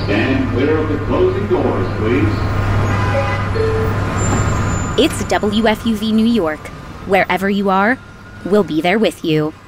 Stand clear of the closing doors, please. It's WFUV New York. Wherever you are, we'll be there with you.